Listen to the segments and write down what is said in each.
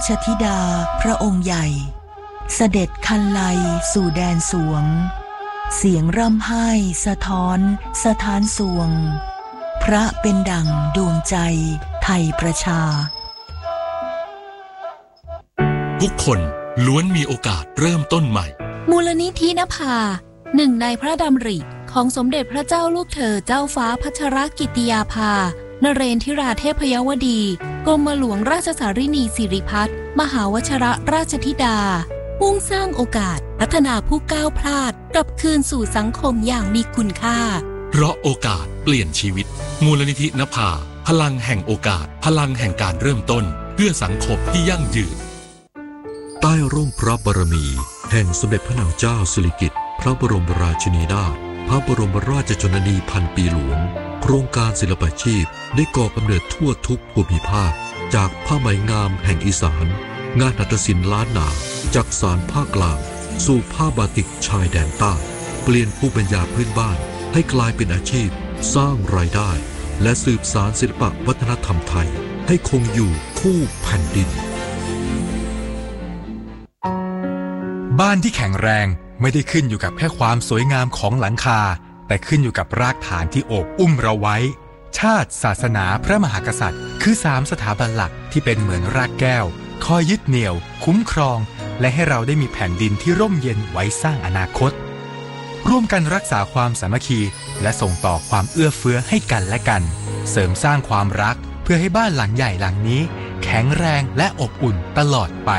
ชธิดาพระองค์ใหญ่เสด็จคันไลสู่แดนสวงเสียงร่ำไห้สะท้อนสถานสวงพระเป็นดั่งดวงใจไทยประชาทุกคนล้วนมีโอกาสเริ่มต้นใหม่มูลนิธินภาหนึ่งในพระดำริของสมเด็จพระเจ้าลูกเธอเจ้าฟ้าพัชรกิติยาภานเรนทิราเทพยวดีกรมหลวงราชสารินีสิริพัฒน์มหาวชิรราชธิดามุ่งสร้างโอกาสพัฒนาผู้ก้าวพลาดกลับคืนสู่สังคมอย่างมีคุณค่าเพราะโอกาสเปลี่ยนชีวิตมูลนิธินภาพลังแห่งโอกาสพลังแห่งการเริ่มต้นเพื่อสังคมที่ยั่งยืนใต้ร่มพระบารมีแห่งสมเด็จพระนางเจ้าสิริกิติ์พระบรมราชินีนาถพระบรมราชชนนีพันปีหลวงโครงการศิลปาชีพได้ก่อกำเนิดทั่วทุกภูมิภาคจากผ้าไหมงามแห่งอีสานงานหัตถศิลป์ล้านนาจากสานภาคกลางสู่ผ้าบาติกชายแดนใต้เปลี่ยนภูมิปัญญาพื้นบ้านให้กลายเป็นอาชีพสร้างรายได้และสืบสานศิลปวัฒนธรรมไทยให้คงอยู่คู่แผ่นดินบ้านที่แข็งแรงไม่ได้ขึ้นอยู่กับแค่ความสวยงามของหลังคาแต่ขึ้นอยู่กับรากฐานที่โอบอุ้มเราไว้ชาติศาสนาพระมหากษัตริย์คือ3สถาบันหลักที่เป็นเหมือนรากแก้วคอยยึดเหนี่ยวคุ้มครองและให้เราได้มีแผ่นดินที่ร่มเย็นไว้สร้างอนาคตร่วมกันรักษาความสามัคคีและส่งต่อความเอื้อเฟื้อให้กันและกันเสริมสร้างความรักเพื่อให้บ้านหลังใหญ่หลังนี้แข็งแรงและอบอุ่นตลอดไป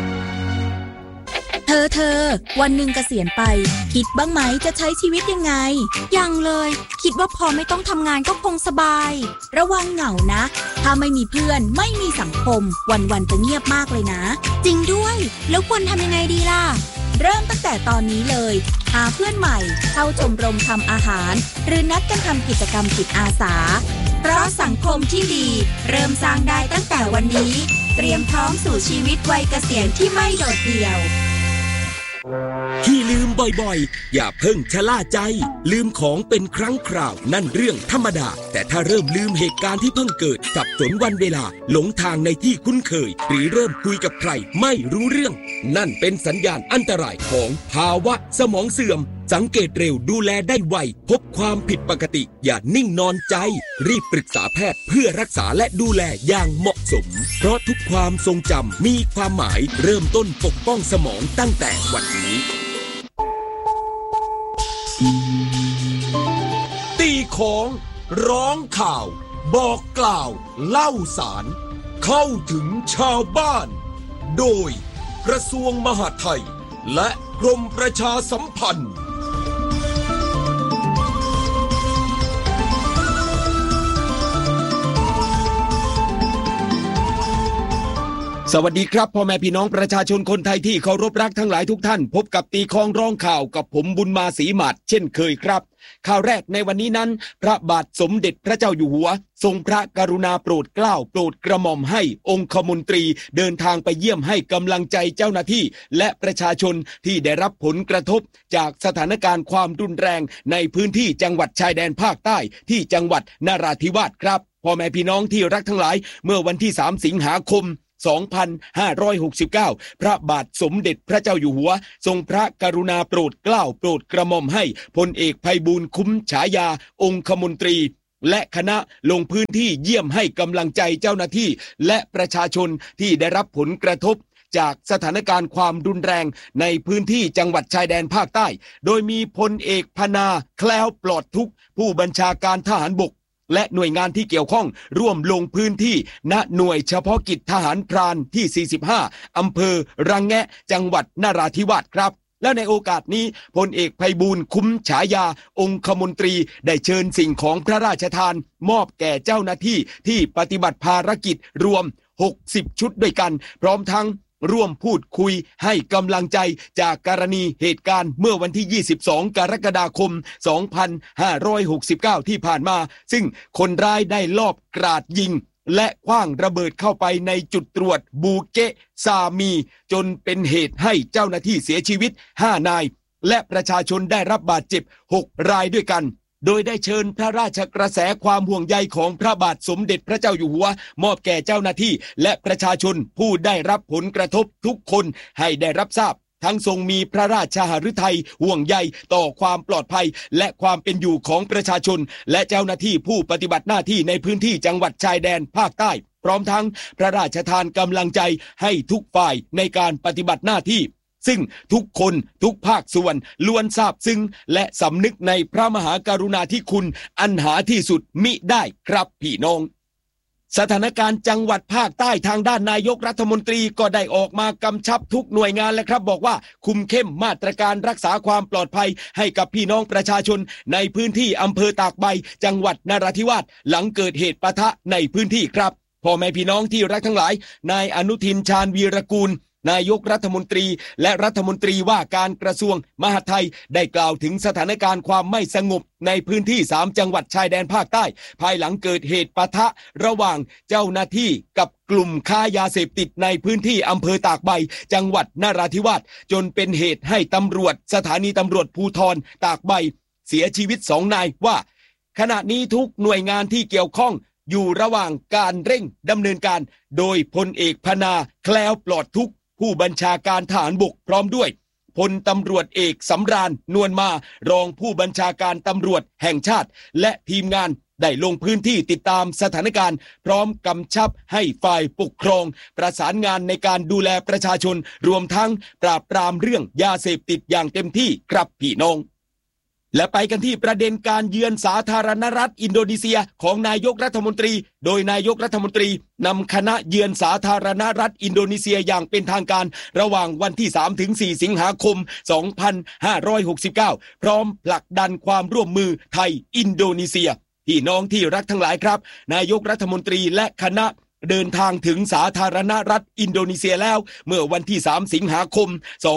เธอวันหนึ่งเกษียณไปคิดบ้างไหมจะใช้ชีวิตยังไงยังเลยคิดว่าพอไม่ต้องทำงานก็คงสบายระวังเหงานะถ้าไม่มีเพื่อนไม่มีสังคมวันๆจะเงียบมากเลยนะจริงด้วยแล้วควรทำยังไงดีล่ะเริ่มตั้งแต่ตอนนี้เลยหาเพื่อนใหม่เข้าชมรมทำอาหารหรือนัดกันทำกิจกรรมจิตอาสาเพราะสังคมที่ดีเริ่มสร้างได้ตั้งแต่วันนี้เตรียมพร้อมสู่ชีวิตวัยเกษียณที่ไม่โดดเดี่ยวที่ลืมบ่อยๆอย่าเพิ่งชะล่าใจลืมของเป็นครั้งคราวนั่นเรื่องธรรมดาแต่ถ้าเริ่มลืมเหตุการณ์ที่เพิ่งเกิดสับสนวันเวลาหลงทางในที่คุ้นเคยหรือเริ่มคุยกับใครไม่รู้เรื่องนั่นเป็นสัญญาณอันตรายของภาวะสมองเสื่อมสังเกตเร็วดูแลได้ไวพบความผิดปกติอย่านิ่งนอนใจรีบปรึกษาแพทย์เพื่อรักษาและดูแลอย่างเหมาะสมเพราะทุกความทรงจำมีความหมายเริ่มต้นปกป้องสมองตั้งแต่วันนี้ตีของร้องข่าวบอกกล่าวเล่าสารเข้าถึงชาวบ้านโดยกระทรวงมหาดไทยและกรมประชาสัมพันธ์สวัสดีครับพ่อแม่พี่น้องประชาชนคนไทยที่เคารพรักทั้งหลายทุกท่านพบกับตีคองร้องข่าวกับผมบุญมาศรีหมัดเช่นเคยครับข่าวแรกในวันนี้นั้นพระบาทสมเด็จพระเจ้าอยู่หัวทรงพระกรุณาโปรดเกล้าโปรดกระหม่อมให้องคมนตรีเดินทางไปเยี่ยมให้กำลังใจเจ้าหน้าที่และประชาชนที่ได้รับผลกระทบจากสถานการณ์ความรุนแรงในพื้นที่จังหวัดชายแดนภาคใต้ที่จังหวัดนราธิวาสครับพ่อแม่พี่น้องที่รักทั้งหลายเมื่อวันที่3 สิงหาคม2569พระบาทสมเด็จพระเจ้าอยู่หัวทรงพระกรุณาโปรดเกล้าโปรดกระหม่อมให้พลเอกไพบูลย์คุ้มฉายาองคมนตรีและคณะลงพื้นที่เยี่ยมให้กำลังใจเจ้าหน้าที่และประชาชนที่ได้รับผลกระทบจากสถานการณ์ความรุนแรงในพื้นที่จังหวัดชายแดนภาคใต้โดยมีพลเอกพนาแคล้วปลอดทุกข์ผู้บัญชาการทหารบกและหน่วยงานที่เกี่ยวข้องร่วมลงพื้นที่ณหน่วยเฉพาะกิจทหารพรานที่45อำเภอระแงะจังหวัดนราธิวาสครับและในโอกาสนี้พลเอกไพบูลย์คุ้มฉายาองคมนตรีได้เชิญสิ่งของพระราชทานมอบแก่เจ้าหน้าที่ที่ปฏิบัติภารกิจรวม60ชุดด้วยกันพร้อมทั้งร่วมพูดคุยให้กำลังใจจากกรณีเหตุการณ์เมื่อวันที่22กรกฎาคม2569ที่ผ่านมาซึ่งคนร้ายได้ลอบกราดยิงและขว้างระเบิดเข้าไปในจุดตรวจบูเกะซามีจนเป็นเหตุให้เจ้าหน้าที่เสียชีวิต5 นายและประชาชนได้รับบาดเจ็บ6 รายด้วยกันโดยได้เชิญพระราชกระแสความห่วงใยของพระบาทสมเด็จพระเจ้าอยู่หัวมอบแก่เจ้าหน้าที่และประชาชนผู้ได้รับผลกระทบทุกคนให้ได้รับทราบทั้งทรงมีพระราชหฤทัยห่วงใยต่อความปลอดภัยและความเป็นอยู่ของประชาชนและเจ้าหน้าที่ผู้ปฏิบัติหน้าที่ในพื้นที่จังหวัดชายแดนภาคใต้พร้อมทั้งพระราชทานกำลังใจให้ทุกฝ่ายในการปฏิบัติหน้าที่ซึ่งทุกคนทุกภาคส่วนล้วนซาบซึ้งและสำนึกในพระมหากรุณาธิคุณอันหาที่สุดมิได้ครับพี่น้องสถานการณ์จังหวัดภาคใต้ทางด้านนายกรัฐมนตรีก็ได้ออกมากำชับทุกหน่วยงานแล้วครับบอกว่าคุมเข้มมาตรการรักษาความปลอดภัยให้กับพี่น้องประชาชนในพื้นที่อำเภอตากใบจังหวัดนราธิวาสหลังเกิดเหตุปะทะในพื้นที่ครับพ่อแม่พี่น้องที่รักทั้งหลายนายอนุทินชาญวีรกูลนายกรัฐมนตรีและรัฐมนตรีว่าการกระทรวงมหาดไทยได้กล่าวถึงสถานการณ์ความไม่สงบในพื้นที่3จังหวัดชายแดนภาคใต้ภายหลังเกิดเหตุปะทะระหว่างเจ้าหน้าที่กับกลุ่มค้ายาเสพติดในพื้นที่อำเภอตากใบจังหวัดนราธิวาสจนเป็นเหตุให้ตำรวจสถานีตำรวจภูธรตากใบเสียชีวิต2 นายว่าขณะนี้ทุกหน่วยงานที่เกี่ยวข้องอยู่ระหว่างการเร่งดำเนินการโดยพลเอกพนาแคล้วปลอดทุกข์ผู้บัญชาการทหารบกพร้อมด้วยพลตำรวจเอกสำราญนวลมารองผู้บัญชาการตำรวจแห่งชาติและทีมงานได้ลงพื้นที่ติดตามสถานการณ์พร้อมกำชับให้ฝ่ายปกครองประสานงานในการดูแลประชาชนรวมทั้งปราบปรามเรื่องยาเสพติดอย่างเต็มที่ครับพี่น้องและไปกันที่ประเด็นการเยือนสาธารณรัฐอินโดนีเซียของนายกรัฐมนตรีโดยนายกรัฐมนตรีนำคณะเยือนสาธารณรัฐอินโดนีเซียอย่างเป็นทางการระหว่างวันที่ 3-4 สิงหาคม 2569 พร้อมผลักดันความร่วมมือไทยอินโดนีเซียพี่น้องที่รักทั้งหลายครับนายกรัฐมนตรีและคณะเดินทางถึงสาธารณรัฐอินโดนีเซียแล้วเมื่อวันที่3สิงหาคม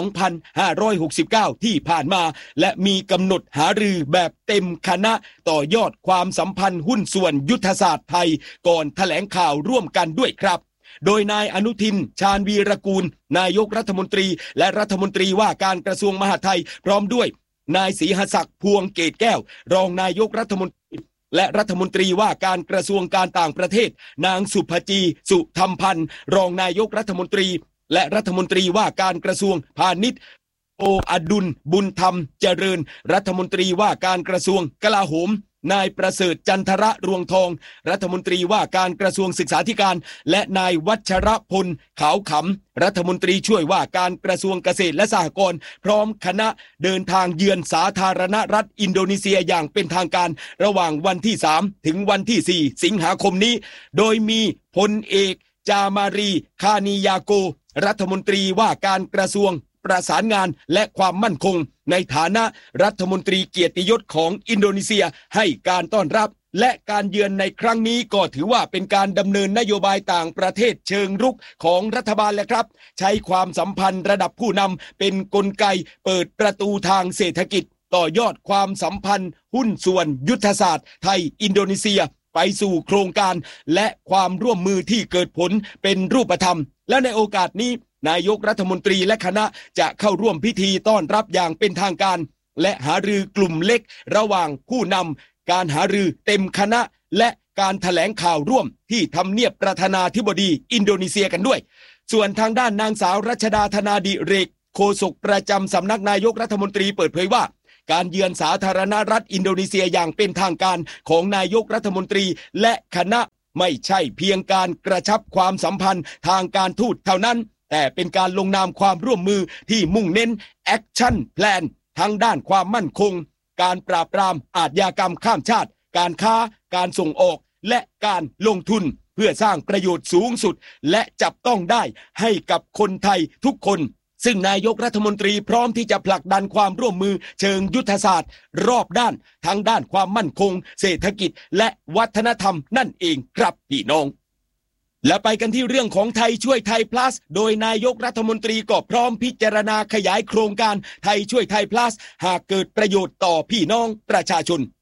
2569 ที่ผ่านมาและมีกำหนดหารือแบบเต็มคณะต่อยอดความสัมพันธ์หุ้นส่วนยุทธศาสตร์ไทยก่อนแถลงข่าวร่วมกันด้วยครับโดยนายอนุทินชาญวีรกูลนายกรัฐมนตรีและรัฐมนตรีว่าการกระทรวงมหาดไทยพร้อมด้วยนายศรีหศักดิ์พวงเกตแก้วรองนายกรัฐมนตรีและรัฐมนตรีว่าการกระทรวงการต่างประเทศนางสุภจีสุธรรมพันธ์รองนายกรัฐมนตรีและรัฐมนตรีว่าการกระทรวงพาณิชย์โออดุลบุญธรรมเจริญรัฐมนตรีว่าการกระทรวงกลาโหมนายประเสริฐจันทระรวงทองรัฐมนตรีว่าการกระทรวงศึกษาธิการและนายวัชรพลขาวขำรัฐมนตรีช่วยว่าการกระทรวงเกษตรและสหกรณ์พร้อมคณะเดินทางเยือนสาธารณรัฐอินโดนีเซียอย่างเป็นทางการระหว่างวันที่3ถึงวันที่4สิงหาคมนี้โดยมีพลเอกจามารีคานิยาโกรัฐมนตรีว่าการกระทรวงประสานงานและความมั่นคงในฐานะรัฐมนตรีเกียรติยศของอินโดนีเซียให้การต้อนรับและการเยือนในครั้งนี้ก็ถือว่าเป็นการดำเนินนโยบายต่างประเทศเชิงรุกของรัฐบาลแหละครับใช้ความสัมพันธ์ระดับผู้นำเป็นกลไกเปิดประตูทางเศรษฐกิจต่อยอดความสัมพันธ์หุ้นส่วนยุทธศาสตร์ไทยอินโดนีเซียไปสู่โครงการและความร่วมมือที่เกิดผลเป็นรูปธรรมและในโอกาสนี้นายกรัฐมนตรีและคณะจะเข้าร่วมพิธีต้อนรับอย่างเป็นทางการและหารือกลุ่มเล็กระหว่างผู้นำการหารือเต็มคณะและการแถลงข่าวร่วมที่ทำเนียบประธานาธิบดีอินโดนีเซียกันด้วยส่วนทางด้านนางสาวรัชดาธนาดิเรกโฆษกประจำสำนักนายกรัฐมนตรีเปิดเผยว่าการเยือนสาธารณรัฐอินโดนีเซียอย่างเป็นทางการของนายกรัฐมนตรีและคณะไม่ใช่เพียงการกระชับความสัมพันธ์ทางการทูตเท่านั้นแต่เป็นการลงนามความร่วมมือที่มุ่งเน้นแอคชั่นแพลนทั้งด้านความมั่นคงการปราบปรามอาชญากรรมข้ามชาติการค้าการส่งออกและการลงทุนเพื่อสร้างประโยชน์สูงสุดและจับต้องได้ให้กับคนไทยทุกคนซึ่งนายกรัฐมนตรีพร้อมที่จะผลักดันความร่วมมือเชิงยุทธศาสตร์รอบด้านทั้งด้านความมั่นคงเศรษฐกิจและวัฒนธรรมนั่นเองครับพี่น้องและไปกันที่เรื่องของไทยช่วยไทย plus โดยนายกรัฐมนตรีก็พร้อมพิจารณาขยายโครงการไทยช่วยไทย plus หากเกิดประโยชน์ต่อพี่น้องประชาชน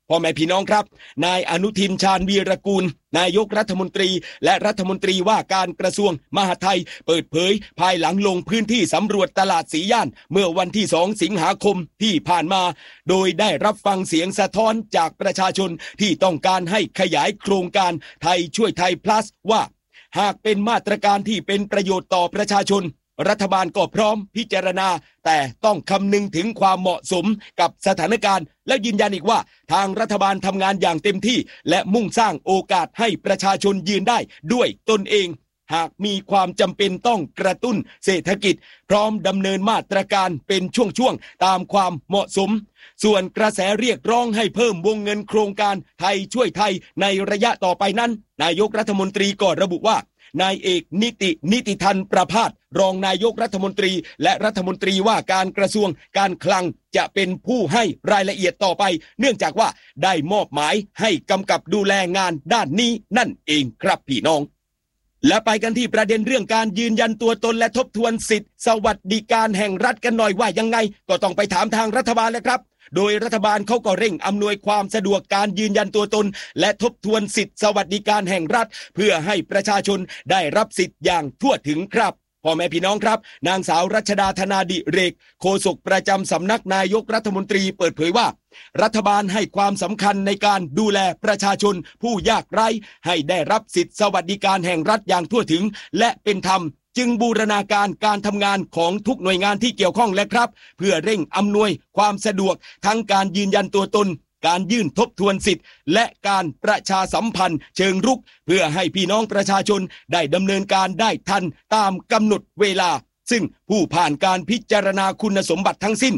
พ่อแม่พี่น้องครับนายอนุทินชาญวีรกูลนายกรัฐมนตรีและรัฐมนตรีว่าการกระทรวงมหาดไทยเปิดเผยภายหลังลงพื้นที่สำรวจตลาดสีย่านเมื่อวันที่2 สิงหาคมที่ผ่านมาโดยได้รับฟังเสียงสะท้อนจากประชาชนที่ต้องการให้ขยายโครงการไทยช่วยไทย plus ว่าหากเป็นมาตรการที่เป็นประโยชน์ต่อประชาชนรัฐบาลก็พร้อมพิจารณาแต่ต้องคำนึงถึงความเหมาะสมกับสถานการณ์และยืนยันอีกว่าทางรัฐบาลทำงานอย่างเต็มที่และมุ่งสร้างโอกาสให้ประชาชนยืนได้ด้วยตนเองหากมีความจำเป็นต้องกระตุ้นเศรษฐกิจพร้อมดำเนินมาตรการเป็นช่วงๆตามความเหมาะสมส่วนกระแสเรียกร้องให้เพิ่มวงเงินโครงการไทยช่วยไทยในระยะต่อไปนั้นนายกรัฐมนตรีก็ระบุว่านายเอกนิติธันประภาสรองนายกรัฐมนตรีและรัฐมนตรีว่าการกระทรวงการคลังจะเป็นผู้ให้รายละเอียดต่อไปเนื่องจากว่าได้มอบหมายให้กำกับดูแลงานด้านนี้นั่นเองครับพี่น้องและไปกันที่ประเด็นเรื่องการยืนยันตัวตนและทบทวนสิทธิสวัสดิการแห่งรัฐกันหน่อยว่ายังไงก็ต้องไปถามทางรัฐบาลแล้วครับโดยรัฐบาลเขาก็เร่งอำนวยความสะดวกการยืนยันตัวตนและทบทวนสิทธิสวัสดิการแห่งรัฐเพื่อให้ประชาชนได้รับสิทธิ์อย่างทั่วถึงครับพ่อแม่พี่น้องครับนางสาวรัชดาธนาดิเรกโฆษกประจำสำนักนายกรัฐมนตรีเปิดเผยว่ารัฐบาลให้ความสำคัญในการดูแลประชาชนผู้ยากไร้ให้ได้รับสิทธิสวัสดิการแห่งรัฐอย่างทั่วถึงและเป็นธรรมจึงบูรณาการการทำงานของทุกหน่วยงานที่เกี่ยวข้องและครับเพื่อเร่งอำนวยความสะดวกทั้งการยืนยันตัวตนการยื่นทบทวนสิทธิ์และการประชาสัมพันธ์เชิงรุกเพื่อให้พี่น้องประชาชนได้ดำเนินการได้ทันตามกำหนดเวลาซึ่งผู้ผ่านการพิจารณาคุณสมบัติทั้งสิ้น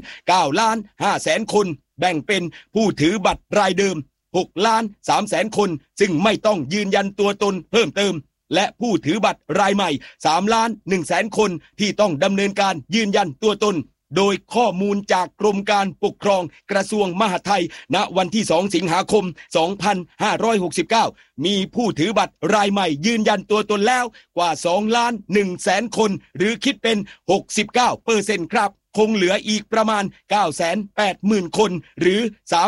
9,500,000 คนแบ่งเป็นผู้ถือบัตรรายเดิม 6,300,000 คนซึ่งไม่ต้องยืนยันตัวตนเพิ่มเติมและผู้ถือบัตรรายใหม่ 3,100,000 คนที่ต้องดำเนินการยืนยันตัวตนโดยข้อมูลจากกรมการปกครองกระทรวงมหาดไทยณวันที่2 สิงหาคม 2569มีผู้ถือบัตรรายใหม่ยืนยันตัวตนแล้วกว่า 2,100,000 คนหรือคิดเป็น 69% ครับคงเหลืออีกประมาณ 980,000 คนหรือ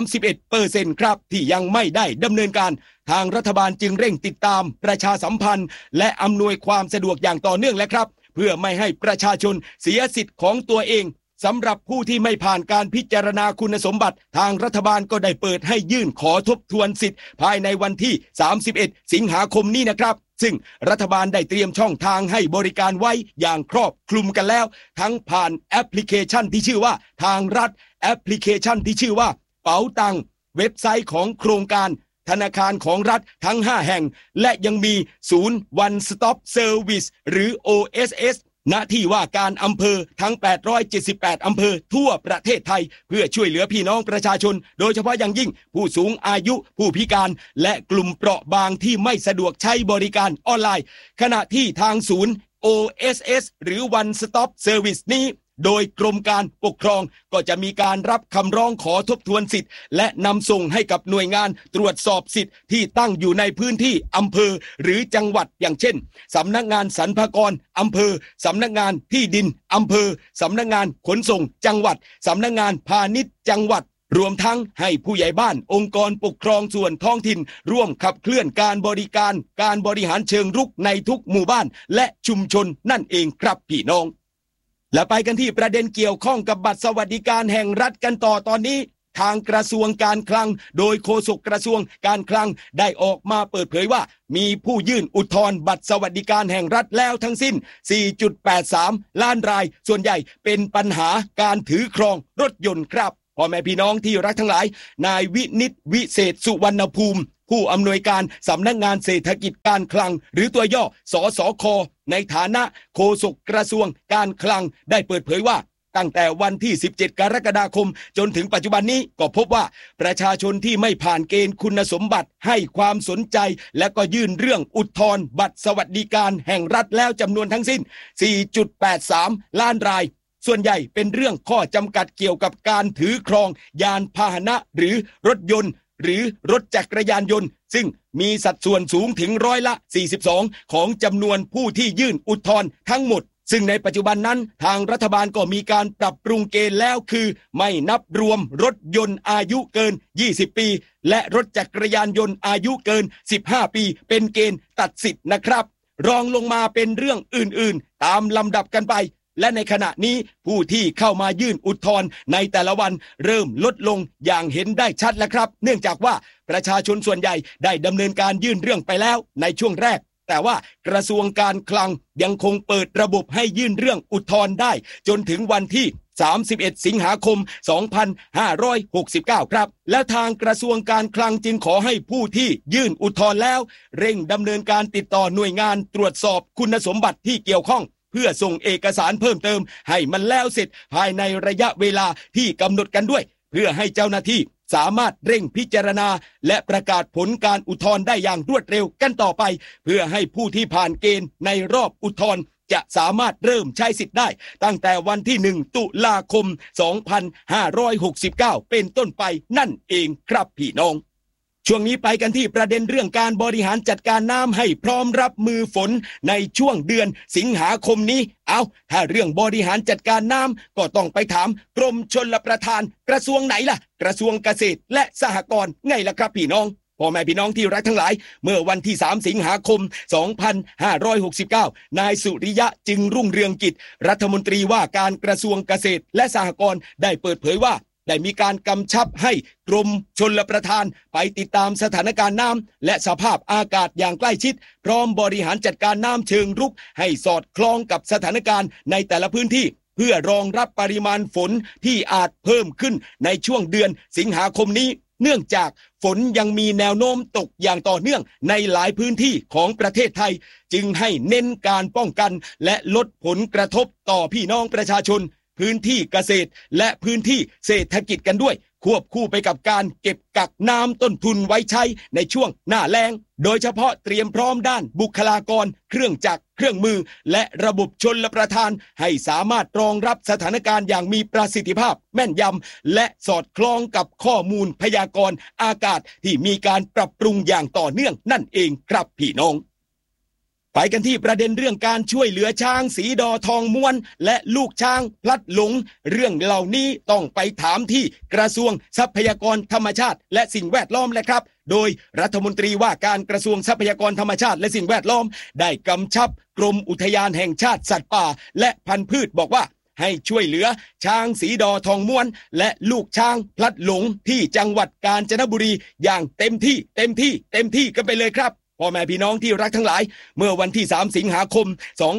31% ครับที่ยังไม่ได้ดำเนินการทางรัฐบาลจึงเร่งติดตามประชาสัมพันธ์และอำนวยความสะดวกอย่างต่อเนื่องและครับเพื่อไม่ให้ประชาชนเสียสิทธิ์ของตัวเองสำหรับผู้ที่ไม่ผ่านการพิจารณาคุณสมบัติทางรัฐบาลก็ได้เปิดให้ยื่นขอทบทวนสิทธิ์ภายในวันที่31 สิงหาคมนี้นะครับซึ่งรัฐบาลได้เตรียมช่องทางให้บริการไว้อย่างครอบคลุมกันแล้วทั้งผ่านแอปพลิเคชันที่ชื่อว่าทางรัฐแอปพลิเคชันที่ชื่อว่าเป๋าตังเว็บไซต์ของโครงการธนาคารของรัฐทั้ง5แห่งและยังมีศูนย์ One Stop Service หรือ OSS ณที่ว่าการอำเภอทั้ง878อำเภอทั่วประเทศไทยเพื่อช่วยเหลือพี่น้องประชาชนโดยเฉพาะอย่างยิ่งผู้สูงอายุผู้พิการและกลุ่มเปราะบางที่ไม่สะดวกใช้บริการออนไลน์ขณะที่ทางศูนย์ OSS หรือ One Stop Service นี้โดยกรมการปกครองก็จะมีการรับคำร้องขอทบทวนสิทธิ์และนำส่งให้กับหน่วยงานตรวจสอบสิทธิ์ที่ตั้งอยู่ในพื้นที่อำเภอหรือจังหวัดอย่างเช่นสำนักงานสรรพากรอำเภอสำนักงานที่ดินอำเภอสำนักงานขนส่งจังหวัดสำนักงานพาณิชย์จังหวัดรวมทั้งให้ผู้ใหญ่บ้านองค์กรปกครองส่วนท้องถิ่นร่วมขับเคลื่อนการบริหารเชิงรุกในทุกหมู่บ้านและชุมชนนั่นเองครับพี่น้องและไปกันที่ประเด็นเกี่ยวข้องกับบัตรสวัสดิการแห่งรัฐกันต่อตอนนี้ทางกระทรวงการคลังโดยโฆษกกระทรวงการคลังได้ออกมาเปิดเผยว่ามีผู้ยื่นอุทธรณ์บัตรสวัสดิการแห่งรัฐแล้วทั้งสิ้น 4.83 ล้านรายส่วนใหญ่เป็นปัญหาการถือครองรถยนต์ครับพ่อแม่พี่น้องที่รักทั้งหลายนายวินิตวิเศษสุวรรณภูมิผู้อำนวยการสำนักงานเศรษฐกิจการคลังหรือตัวย่อสสค.ในฐานะโฆษกกระทรวงการคลังได้เปิดเผยว่าตั้งแต่วันที่17 กรกฎาคมจนถึงปัจจุบันนี้ก็พบว่าประชาชนที่ไม่ผ่านเกณฑ์คุณสมบัติให้ความสนใจและก็ยื่นเรื่องอุทธรณ์บัตรสวัสดิการแห่งรัฐแล้วจำนวนทั้งสิ้น 4.83 ล้านรายส่วนใหญ่เป็นเรื่องข้อจำกัดเกี่ยวกับการถือครองยานพาหนะหรือรถยนต์หรือรถจักรยานยนต์ซึ่งมีสัดส่วนสูงถึง42%ของจำนวนผู้ที่ยื่นอุทธรณ์ทั้งหมดซึ่งในปัจจุบันนั้นทางรัฐบาลก็มีการปรับปรุงเกณฑ์แล้วคือไม่นับรวมรถยนต์อายุเกิน20ปีและรถจักรยานยนต์อายุเกิน15ปีเป็นเกณฑ์ตัดสิทธิ์นะครับรองลงมาเป็นเรื่องอื่นๆตามลำดับกันไปและในขณะนี้ผู้ที่เข้ามายื่นอุทธรณ์ในแต่ละวันเริ่มลดลงอย่างเห็นได้ชัดแล้วครับเนื่องจากว่าประชาชนส่วนใหญ่ได้ดำเนินการยื่นเรื่องไปแล้วในช่วงแรกแต่ว่ากระทรวงการคลังยังคงเปิดระบบให้ยื่นเรื่องอุทธรณ์ได้จนถึงวันที่31 สิงหาคม 2569 ครับและทางกระทรวงการคลังจึงขอให้ผู้ที่ยื่นอุทธรณ์แล้วเร่งดำเนินการติดต่อหน่วยงานตรวจสอบคุณสมบัติที่เกี่ยวข้องเพื่อส่งเอกสารเพิ่มเติมให้มันแล้วเสร็จภายในระยะเวลาที่กำหนดกันด้วยเพื่อให้เจ้าหน้าที่สามารถเร่งพิจารณาและประกาศผลการอุทธรณ์ได้อย่างรวดเร็วกันต่อไปเพื่อให้ผู้ที่ผ่านเกณฑ์ในรอบอุทธรณ์จะสามารถเริ่มใช้สิทธิ์ได้ตั้งแต่วันที่1 ตุลาคม 2569 เป็นต้นไปนั่นเองครับพี่น้องช่วงนี้ไปกันที่ประเด็นเรื่องการบริหารจัดการน้ำให้พร้อมรับมือฝนในช่วงเดือนสิงหาคมนี้ถ้าเรื่องบริหารจัดการน้ำก็ต้องไปถามกรมชลประทานกระทรวงไหนล่ะกระทรวงเกษตรและสหกรณ์ไงล่ะครับพี่น้องพ่อแม่พี่น้องที่รักทั้งหลายเมื่อวันที่3 สิงหาคม 2569 นายสุริยะจึงรุ่งเรืองกิจรัฐมนตรีว่าการกระทรวงเกษตรและสหกรณ์ได้เปิดเผยว่าได้มีการกำชับให้กรมชลประทานไปติดตามสถานการณ์น้ำและสภาพอากาศอย่างใกล้ชิดพร้อมบริหารจัดการน้ำเชิงรุกให้สอดคล้องกับสถานการณ์ในแต่ละพื้นที่เพื่อรองรับปริมาณฝนที่อาจเพิ่มขึ้นในช่วงเดือนสิงหาคมนี้เนื่องจากฝนยังมีแนวโน้มตกอย่างต่อเนื่องในหลายพื้นที่ของประเทศไทยจึงให้เน้นการป้องกันและลดผลกระทบต่อพี่น้องประชาชนพื้นที่เกษตรและพื้นที่เศรษฐกิจกันด้วยควบคู่ไปกับการเก็บกักน้ำต้นทุนไว้ใช้ในช่วงหน้าแล้งโดยเฉพาะเตรียมพร้อมด้านบุคลากรเครื่องจักรเครื่องมือและระบบชลประทานให้สามารถรองรับสถานการณ์อย่างมีประสิทธิภาพแม่นยำและสอดคล้องกับข้อมูลพยากรณ์อากาศที่มีการปรับปรุงอย่างต่อเนื่องนั่นเองครับพี่น้องไปกันที่ประเด็นเรื่องการช่วยเหลือช้างสีดอทองม้วนและลูกช้างพลัดหลงเรื่องเหล่านี้ต้องไปถามที่กระทรวงทรัพยากรธรรมชาติและสิ่งแวดล้อมแหละครับโดยรัฐมนตรีว่าการกระทรวงทรัพยากรธรรมชาติและสิ่งแวดล้อมได้กำชับกรมอุทยานแห่งชาติสัตว์ป่าและพันธุ์พืชบอกว่าให้ช่วยเหลือช้างสีดอทองม้วนและลูกช้างพลัดหลงที่จังหวัดกาญจนบุรีอย่างเต็มที่กันไปเลยครับพ่อแม่พี่น้องที่รักทั้งหลายเมื่อวันที่3 สิงหาคม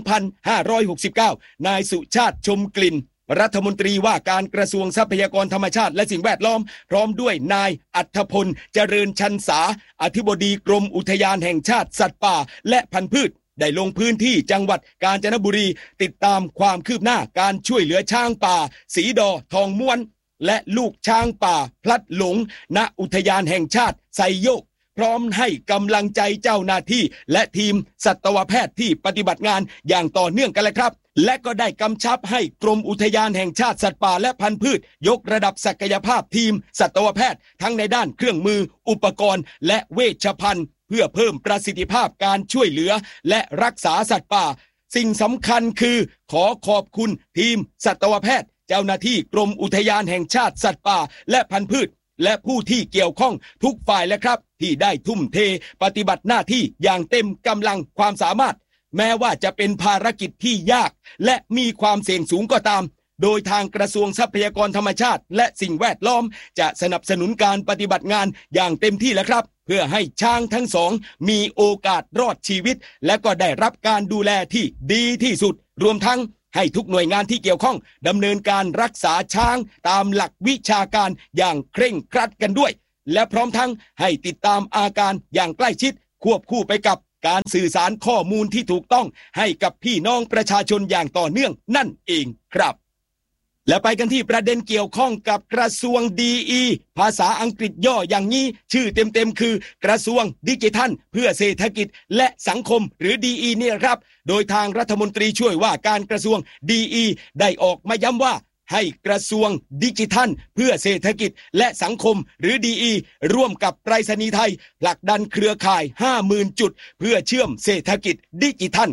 2569 นายสุชาติชมกลิ่นรัฐมนตรีว่าการกระทรวงทรัพยากรธรรมชาติและสิ่งแวดล้อมพร้อมด้วยนายอัธพลเจริญชันษาอธิบดีกรมอุทยานแห่งชาติสัตว์ป่าและพันธุ์พืชได้ลงพื้นที่จังหวัดกาญจนบุรีติดตามความคืบหน้าการช่วยเหลือช้างป่าสีดอทองม้วนและลูกช้างป่าพลัดหลงณอุทยานแห่งชาติไซโยกพร้อมให้กำลังใจเจ้าหน้าที่และทีมสัตวแพทย์ที่ปฏิบัติงานอย่างต่อเนื่องกันเลยครับและก็ได้กำชับให้กรมอุทยานแห่งชาติสัตว์ป่าและพันธุ์พืชยกระดับศักยภาพทีมสัตวแพทย์ทั้งในด้านเครื่องมืออุปกรณ์และเวชภัณฑ์เพื่อเพิ่มประสิทธิภาพการช่วยเหลือและรักษาสัตว์ป่าสิ่งสำคัญคือขอขอบคุณทีมสัตวแพทย์เจ้าหน้าที่กรมอุทยานแห่งชาติสัตว์ป่าและพันธุ์พืชและผู้ที่เกี่ยวข้องทุกฝ่ายและครับที่ได้ทุ่มเทปฏิบัติหน้าที่อย่างเต็มกำลังความสามารถแม้ว่าจะเป็นภารกิจที่ยากและมีความเสี่ยงสูงก็ตามโดยทางกระทรวงทรัพยากรธรรมชาติและสิ่งแวดล้อมจะสนับสนุนการปฏิบัติงานอย่างเต็มที่แล้วครับเพื่อให้ช้างทั้งสองมีโอกาสรอดชีวิตและก็ได้รับการดูแลที่ดีที่สุดรวมทั้งให้ทุกหน่วยงานที่เกี่ยวข้องดำเนินการรักษาช้างตามหลักวิชาการอย่างเคร่งครัดกันด้วยและพร้อมทั้งให้ติดตามอาการอย่างใกล้ชิดควบคู่ไปกับการสื่อสารข้อมูลที่ถูกต้องให้กับพี่น้องประชาชนอย่างต่อเนื่องนั่นเองครับและไปกันที่ประเด็นเกี่ยวข้องกับกระทรวงดีภาษาอังกฤษย่ออย่างนี้ชื่อเต็มๆคือกระทรวงดิจิทัลเพื่อเศรษฐกิจและสังคมหรือดีเนี่ยครับโดยทางรัฐมนตรีช่วยว่าการกระทรวงดีได้ออกมาย้ำว่าให้กระทรวงดิจิทัลเพื่อเศรษฐกิจและสังคมหรือดีร่วมกับไปรษณีย์ไทยผลักดันเครือข่าย 50,000 จุดเพื่อเชื่อมเศรษฐกิจดิจิทัลครับ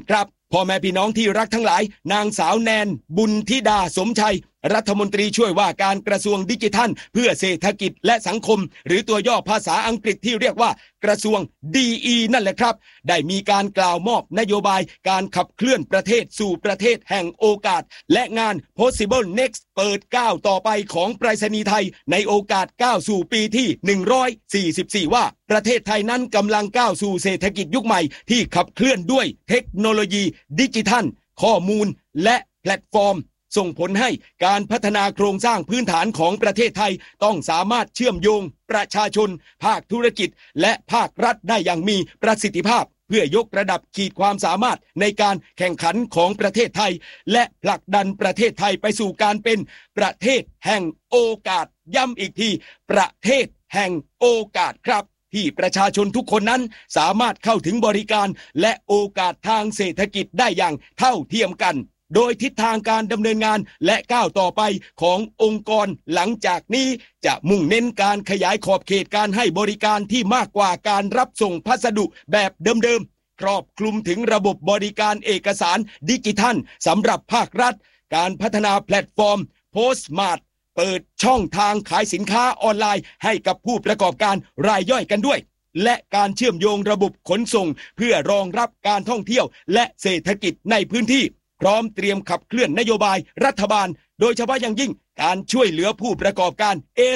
พ่อแม่พี่น้องที่รักทั้งหลายนางสาวแนนบุญธิดาสมชัยรัฐมนตรีช่วยว่าการกระทรวงดิจิทัลเพื่อเศรษฐกิจและสังคมหรือตัวย่อภาษาอังกฤษที่เรียกว่ากระทรวง DE นั่นแหละครับได้มีการกล่าวมอบนโยบายการขับเคลื่อนประเทศสู่ประเทศแห่งโอกาสและงาน Possible Next เปิดก้าวต่อไปของไปรษณีย์ไทยในโอกาสก้าวสู่ปีที่144ว่าประเทศไทยนั้นกำลังก้าวสู่เศรษฐกิจยุคใหม่ที่ขับเคลื่อนด้วยเทคโนโลยีดิจิทัลข้อมูลและแพลตฟอร์มส่งผลให้การพัฒนาโครงสร้างพื้นฐานของประเทศไทยต้องสามารถเชื่อมโยงประชาชนภาคธุรกิจและภาครัฐได้อย่างมีประสิทธิภาพเพื่อยกระดับขีดความสามารถในการแข่งขันของประเทศไทยและผลักดันประเทศไทยไปสู่การเป็นประเทศแห่งโอกาสย้ำอีกทีประเทศแห่งโอกาสครับที่ประชาชนทุกคนนั้นสามารถเข้าถึงบริการและโอกาสทางเศรษฐกิจได้อย่างเท่าเทียมกันโดยทิศทางการดำเนินงานและก้าวต่อไปขององค์กรหลังจากนี้จะมุ่งเน้นการขยายขอบเขตการให้บริการที่มากกว่าการรับส่งพัสดุแบบเดิมๆครอบคลุมถึงระบบบริการเอกสารดิจิทัลสำหรับภาครัฐการพัฒนาแพลตฟอร์ม Postmart เปิดช่องทางขายสินค้าออนไลน์ให้กับผู้ประกอบการรายย่อยกันด้วยและการเชื่อมโยงระบบขนส่งเพื่อรองรับการท่องเที่ยวและเศรษฐกิจในพื้นที่พร้อมเตรียมขับเคลื่อนนโยบายรัฐบาลโดยเฉพาะอย่างยิ่งการช่วยเหลือผู้ประกอบการ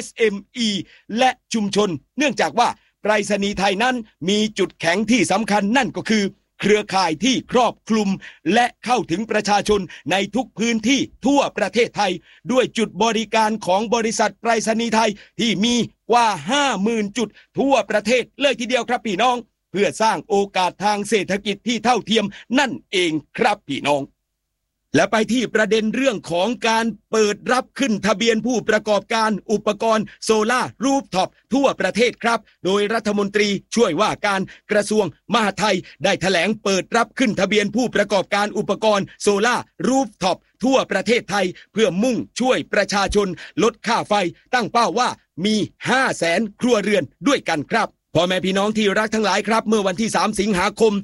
SME และชุมชนเนื่องจากว่าไปรษณีย์ไทยนั้นมีจุดแข็งที่สำคัญนั่นก็คือเครือข่ายที่ครอบคลุมและเข้าถึงประชาชนในทุกพื้นที่ทั่วประเทศไทยด้วยจุดบริการของบริษัทไปรษณีย์ไทยที่มีกว่า 50,000 จุดทั่วประเทศเลยทีเดียวครับพี่น้องเพื่อสร้างโอกาสทางเศรษฐกิจที่เท่าเทียมนั่นเองครับพี่น้องและไปที่ประเด็นเรื่องของการเปิดรับขึ้นทะเบียนผู้ประกอบการอุปกรณ์โซล่ารูฟท็อปทั่วประเทศครับโดยรัฐมนตรีช่วยว่าการกระทรวงมหาดไทยได้แถลงเปิดรับขึ้นทะเบียนผู้ประกอบการอุปกรณ์โซล่ารูฟท็อปทั่วประเทศไทยเพื่อมุ่งช่วยประชาชนลดค่าไฟตั้งเป้าว่ามี 500,000 ครัวเรือนด้วยกันครับพ่อแม่พี่น้องที่รักทั้งหลายครับเมื่อวันที่3สิงหาคม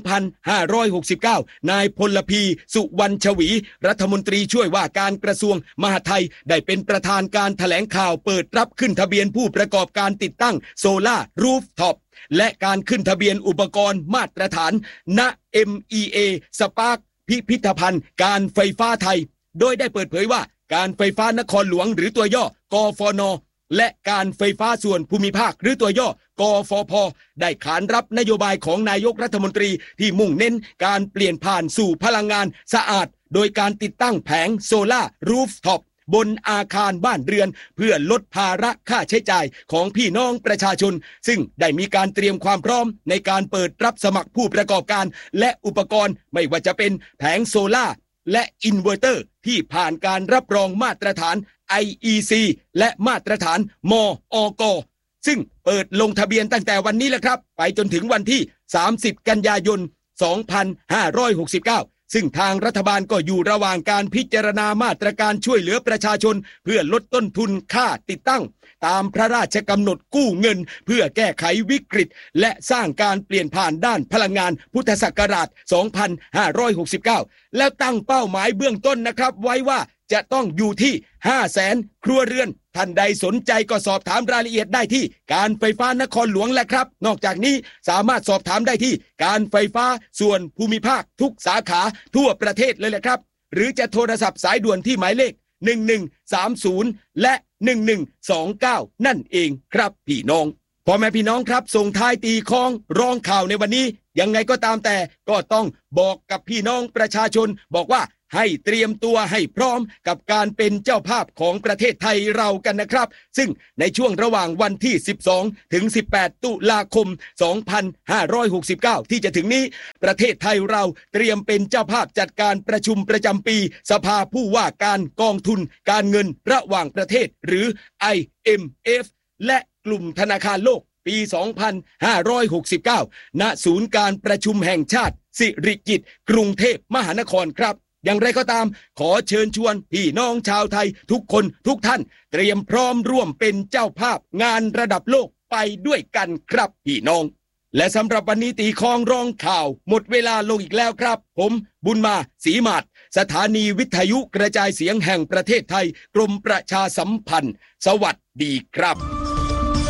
2569นายพลพีสุวรรณชวีรัฐมนตรีช่วยว่าการกระทรวงมหาดไทยได้เป็นประธานการแถลงข่าวเปิดรับขึ้นทะเบียนผู้ประกอบการติดตั้งโซล่ารูฟท็อปและการขึ้นทะเบียนอุปกรณ์มาตรฐานณ MEA Spark พิพิธภัณฑ์การไฟฟ้าไทยโดยได้เปิดเผยว่าการไฟฟ้านครหลวงหรือตัวย่อกฟน.และการไฟฟ้าส่วนภูมิภาคหรือตัวย่อกฟผ.ได้ขานรับนโยบายของนายกรัฐมนตรีที่มุ่งเน้นการเปลี่ยนผ่านสู่พลังงานสะอาดโดยการติดตั้งแผงโซล่ารูฟท็อปบนอาคารบ้านเรือนเพื่อลดภาระค่าใช้จ่ายของพี่น้องประชาชนซึ่งได้มีการเตรียมความพร้อมในการเปิดรับสมัครผู้ประกอบการและอุปกรณ์ไม่ว่าจะเป็นแผงโซล่าและอินเวอร์เตอร์ที่ผ่านการรับรองมาตรฐาน IEC และมาตรฐานมอก.ซึ่งเปิดลงทะเบียนตั้งแต่วันนี้แหละครับไปจนถึงวันที่30กันยายน2569ซึ่งทางรัฐบาลก็อยู่ระหว่างการพิจารณามาตรการช่วยเหลือประชาชนเพื่อลดต้นทุนค่าติดตั้งตามพระราชกำหนดกู้เงินเพื่อแก้ไขวิกฤตและสร้างการเปลี่ยนผ่านด้านพลังงานพุทธศักราช2569แล้วตั้งเป้าหมายเบื้องต้นนะครับไว้ว่าจะต้องอยู่ที่ 500,000 ครัวเรือนท่านใดสนใจก็สอบถามรายละเอียดได้ที่การไฟฟ้านครหลวงแหละครับนอกจากนี้สามารถสอบถามได้ที่การไฟฟ้าส่วนภูมิภาคทุกสาขาทั่วประเทศเลยแหละครับหรือจะโทรศัพท์สายด่วนที่หมายเลข1130และ1129นั่นเองครับพี่น้องพ่อแม่พี่น้องครับส่งท้ายตีคล้องร้องข่าวในวันนี้ยังไงก็ตามแต่ก็ต้องบอกกับพี่น้องประชาชนบอกว่าให้เตรียมตัวให้พร้อมกับการเป็นเจ้าภาพของประเทศไทยเรากันนะครับซึ่งในช่วงระหว่างวันที่12ถึง18ตุลาคม2569ที่จะถึงนี้ประเทศไทยเราเตรียมเป็นเจ้าภาพจัดการประชุมประจำปีสภาผู้ว่าการกองทุนการเงินระหว่างประเทศหรือ IMF และกลุ่มธนาคารโลกปี2569ณศูนย์การประชุมแห่งชาติสิริกิติ์กรุงเทพมหานครครับอย่างไรก็ตามขอเชิญชวนพี่น้องชาวไทยทุกคนทุกท่านเตรียมพร้อมร่วมเป็นเจ้าภาพงานระดับโลกไปด้วยกันครับพี่น้องและสำหรับวันนี้ตีคองร้องข่าวหมดเวลาลงอีกแล้วครับผมบุญมาศรีมาศสถานีวิทยุกระจายเสียงแห่งประเทศไทยกรมประชาสัมพันธ์สวัสดีครับ